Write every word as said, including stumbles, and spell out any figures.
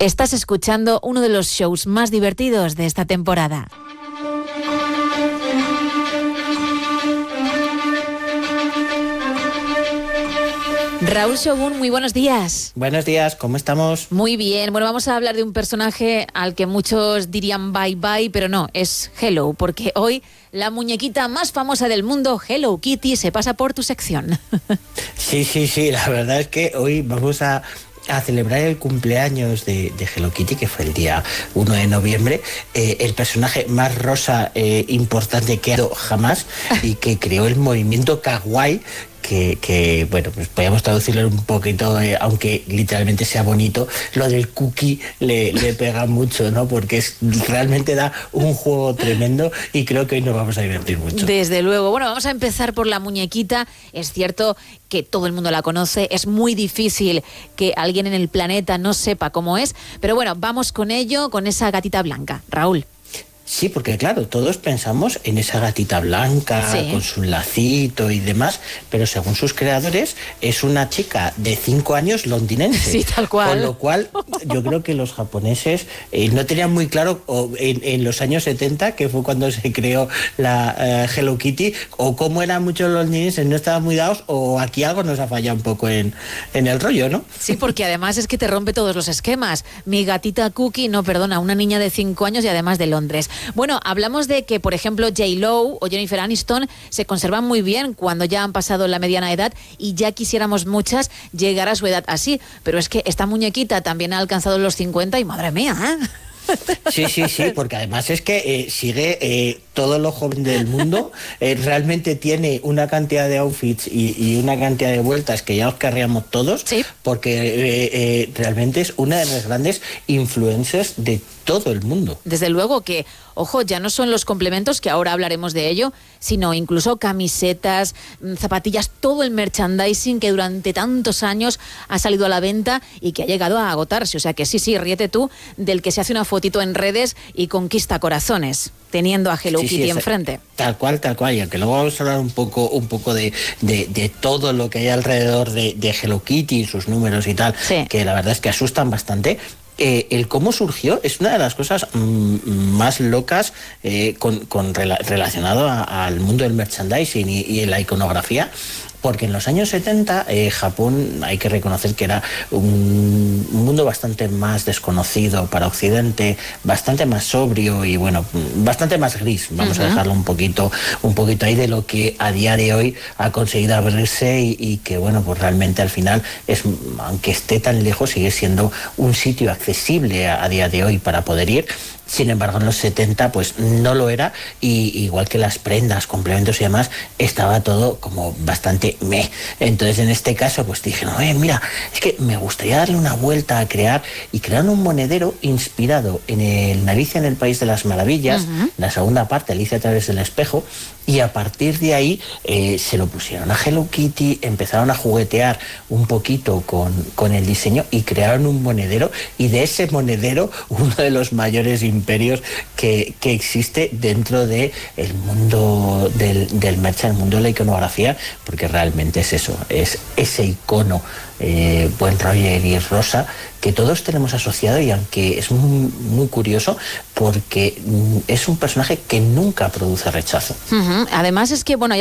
Estás escuchando uno de los shows más divertidos de esta temporada. Raúl Shogun, muy buenos días. Buenos días, ¿cómo estamos? Muy bien, bueno, vamos a hablar de un personaje al que muchos dirían bye bye, pero no, es Hello, porque hoy la muñequita más famosa del mundo, Hello Kitty, se pasa por tu sección. Sí, sí, sí, la verdad es que hoy vamos a... a celebrar el cumpleaños de, de Hello Kitty, que fue el día uno de noviembre, eh, el personaje más rosa eh, importante que ha dado jamás y que creó el movimiento kawaii, que, que bueno, pues podríamos traducirlo un poquito, eh, aunque literalmente sea bonito, lo del cookie le, le pega mucho, ¿no? Porque es, realmente da un juego tremendo y creo que hoy nos vamos a divertir mucho. Desde luego. Bueno, vamos a empezar por la muñequita. Es cierto que todo el mundo la conoce, es muy difícil que alguien en el planeta no sepa cómo es, pero bueno, vamos con ello, con esa gatita blanca. Raúl. Sí, porque claro, todos pensamos en esa gatita blanca, sí, con su lacito y demás, pero según sus creadores es una chica de cinco años londinense. Sí, tal cual. Con lo cual yo creo que los japoneses eh, no tenían muy claro o en, en los años setenta, que fue cuando se creó la uh, Hello Kitty, o cómo eran muchos londinenses, no estaban muy dados, o aquí algo nos ha fallado un poco en, en el rollo, ¿no? Sí, porque además es que te rompe todos los esquemas. Mi gatita Cookie, no, perdona, una niña de cinco años y además de Londres. Bueno, hablamos de que, por ejemplo, J-Lo o Jennifer Aniston se conservan muy bien cuando ya han pasado la mediana edad y ya quisiéramos muchas llegar a su edad así. Pero es que esta muñequita también ha alcanzado los cincuenta y madre mía, ¿eh? Sí, sí, sí, porque además es que eh, sigue eh, todo lo joven del mundo, eh, realmente tiene una cantidad de outfits y, y una cantidad de vueltas que ya os querríamos todos, sí, porque eh, eh, realmente es una de las grandes influencers de todo el mundo. Desde luego que, ojo, ya no son los complementos, que ahora hablaremos de ello, sino incluso camisetas, zapatillas, todo el merchandising que durante tantos años ha salido a la venta y que ha llegado a agotarse. O sea que sí, sí, ríete tú del que se hace una fotito en redes y conquista corazones, teniendo a Hello sí, Kitty sí, enfrente. Tal cual, tal cual. Y aunque luego vamos a hablar un poco, un poco de, de, de todo lo que hay alrededor de, de Hello Kitty y sus números y tal, sí, que la verdad es que asustan bastante. Eh, el cómo surgió es una de las cosas mm, más locas eh, con, con rela relacionado a, al mundo del merchandising y, y la iconografía, porque en los años setenta eh, Japón, hay que reconocer que era un, un mundo bastante más desconocido para Occidente, bastante más sobrio y bueno, bastante más gris, vamos uh-huh. a dejarlo un poquito, un poquito ahí de lo que a día de hoy ha conseguido abrirse y, y que bueno, pues realmente al final es, aunque esté tan lejos, sigue siendo un sitio accesible a, a día de hoy para poder ir. Sin embargo, en los setenta pues no lo era, y igual que las prendas, complementos y demás, estaba todo como bastante meh. Entonces, en este caso, pues dije, no, eh, mira, es que me gustaría darle una vuelta a crear, y crear un monedero inspirado en el Alicia en el País de las Maravillas, uh-huh. la segunda parte, Alicia a través del espejo, y a partir de ahí eh, se lo pusieron a Hello Kitty, empezaron a juguetear un poquito con, con el diseño y crearon un monedero, y de ese monedero uno de los mayores imperios que, que existe dentro del de mundo del, del merch, el mundo de la iconografía, porque realmente es eso, es ese icono eh, buen Roger y rosa que todos tenemos asociado, y aunque es muy, muy curioso porque es un personaje que nunca produce rechazo. Uh-huh. Además es que, bueno,